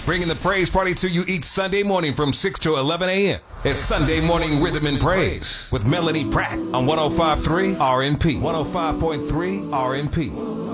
bringing the praise party to you each Sunday morning from 6 to 11 a.m. It's Sunday Morning Rhythm and Praise with Melanie Pratt on 105.3 RNP. 105.3 RNP.